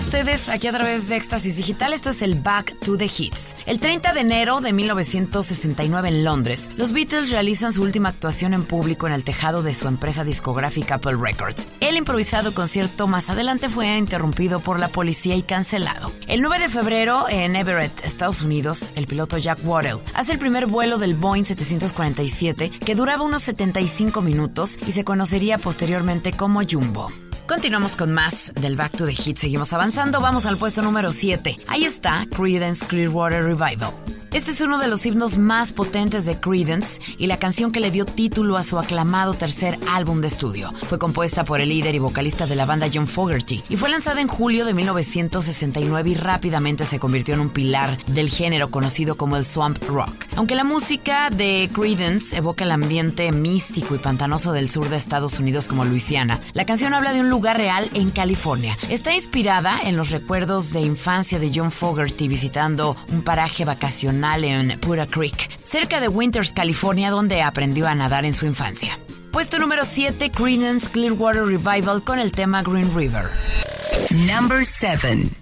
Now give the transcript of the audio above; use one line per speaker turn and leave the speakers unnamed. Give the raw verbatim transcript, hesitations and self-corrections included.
Ustedes aquí a través de Éxtasis Digital, esto es el Back to the Hits. El treinta de enero de mil novecientos sesenta y nueve en Londres, los Beatles realizan su última actuación en público en el tejado de su empresa discográfica Apple Records. El improvisado concierto más adelante fue interrumpido por la policía y cancelado. El nueve de febrero en Everett, Estados Unidos, el piloto Jack Waddell hace el primer vuelo del Boeing setecientos cuarenta y siete que duraba unos setenta y cinco minutos y se conocería posteriormente como Jumbo. Continuamos con más del Back to the Hit. Seguimos avanzando. Vamos al puesto número siete. Ahí está Creedence Clearwater Revival. Este es uno de los himnos más potentes de Creedence y la canción que le dio título a su aclamado tercer álbum de estudio. Fue compuesta por el líder y vocalista de la banda John Fogerty y fue lanzada en julio de mil novecientos sesenta y nueve y rápidamente se convirtió en un pilar del género conocido como el swamp rock. Aunque la música de Creedence evoca el ambiente místico y pantanoso del sur de Estados Unidos como Luisiana, la canción habla de un lugar real en California. Está inspirada en los recuerdos de infancia de John Fogerty visitando un paraje vacacional en Pura Creek, cerca de Winters, California, donde aprendió a nadar en su infancia. Puesto número siete, Creedence Clearwater Revival con el tema Green River.
Number seven.